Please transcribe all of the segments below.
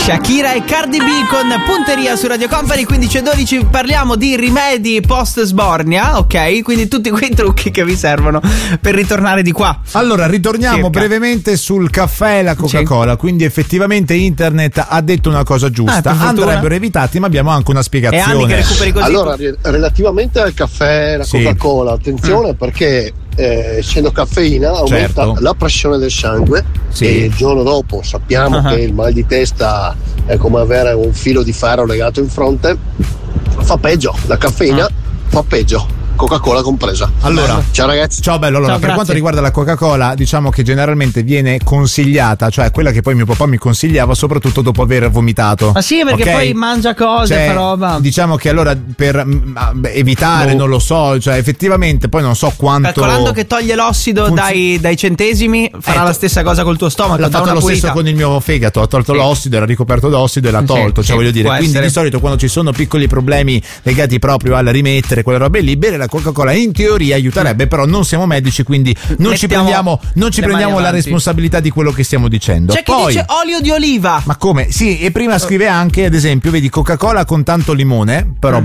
Shakira e Cardi B con Punteria su Radio Company. 15:12. Parliamo di rimedi post sbornia, ok? Quindi tutti quei trucchi che vi servono per ritornare di qua. Allora, ritorniamo brevemente sul caffè e la Coca-Cola. Quindi effettivamente internet ha detto una cosa giusta, andrebbero evitati, ma abbiamo anche una spiegazione. E Anni che recuperi così. Allora, relativamente al caffè e la Coca-Cola, attenzione perché essendo caffeina aumenta la pressione del sangue e il giorno dopo sappiamo che il mal di testa è come avere un filo di ferro legato in fronte, fa peggio, la caffeina fa peggio, Coca-Cola compresa. Allora, ciao ragazzi. Ciao bello. Allora, per quanto riguarda la Coca-Cola, diciamo che generalmente viene consigliata, cioè quella che poi mio papà mi consigliava, soprattutto dopo aver vomitato. Ma sì, perché poi mangia cose, fa roba. Diciamo che allora per evitare, non lo so, cioè effettivamente poi non so quanto. Calcolando che toglie l'ossido dai centesimi, farà la stessa cosa col tuo stomaco. L'ha fatto lo stesso con il mio fegato, ha tolto l'ossido, era ricoperto d'ossido e l'ha tolto, cioè voglio dire, quindi di solito quando ci sono piccoli problemi legati proprio al rimettere quelle robe lì, bere la Coca-Cola in teoria aiuterebbe, però non siamo medici, quindi non ci prendiamo la responsabilità di quello che stiamo dicendo. C'è chi dice olio di oliva. Ma come? Sì, e prima scrive anche, ad esempio, vedi, Coca-Cola con tanto limone, però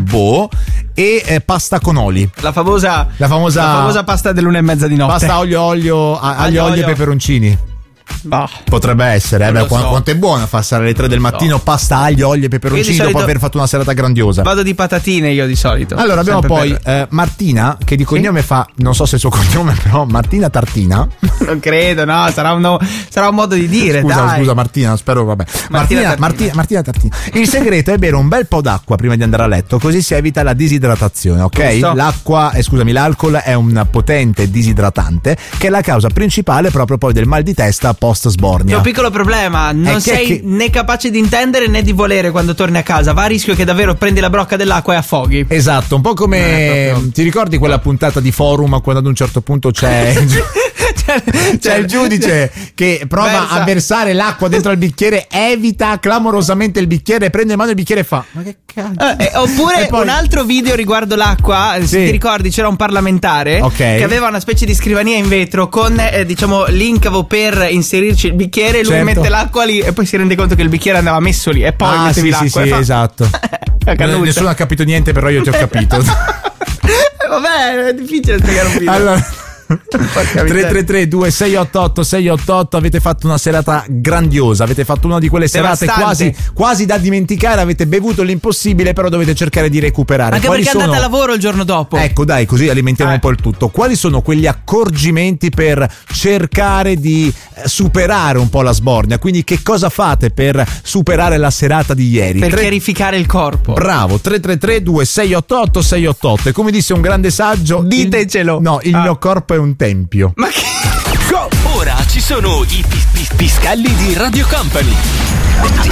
e pasta con oli. La famosa pasta dell'1:30 di notte. Pasta aglio e peperoncini. Potrebbe essere, quanto è buona farsi alle 3 del mattino pasta, aglio, olio e peperoncini dopo aver fatto una serata grandiosa. Vado di patatine io di solito. Allora abbiamo poi Martina, che di cognome fa, non so se il suo cognome, però Martina Tartina. Non credo, no, sarà un modo di dire. Scusa Martina, spero, vabbè. Martina Tartina. Il segreto è bere un bel po' d'acqua prima di andare a letto, così si evita la disidratazione, ok? L'alcol è un potente disidratante che è la causa principale proprio poi del mal di testa post sbornia. C'è un piccolo problema, non sei né capace di intendere né di volere quando torni a casa, va a rischio che davvero prendi la brocca dell'acqua e affoghi. Esatto, un po' come ti ricordi quella puntata di Forum quando ad un certo punto c'è il giudice che prova a versare l'acqua dentro al bicchiere, evita clamorosamente il bicchiere, prende in mano il bicchiere e fa ma che cazzo. Oppure un altro video riguardo l'acqua, se ti ricordi c'era un parlamentare che aveva una specie di scrivania in vetro con l'incavo per inserirci il bicchiere, lui mette l'acqua lì e poi si rende conto che il bicchiere andava messo lì e poi mettevi l'acqua e fa... esatto. Nessuno ha capito niente, però io ti ho capito. Vabbè, è difficile spiegare un video. Allora 333 2688 688, avete fatto una serata grandiosa, avete fatto una di quelle serate quasi da dimenticare, avete bevuto l'impossibile, però dovete cercare di recuperare. Anche perché andate a lavoro il giorno dopo. Ecco, dai, così alimentiamo un po' il tutto. Quali sono quegli accorgimenti per cercare di superare un po' la sbornia? Quindi che cosa fate per superare la serata di ieri? Per chiarificare il corpo. Bravo, 333 2688 688. E come disse un grande saggio, ditecelo. Il mio corpo è un tempio. Ma che... Ora ci sono i piscalli di Radio Company.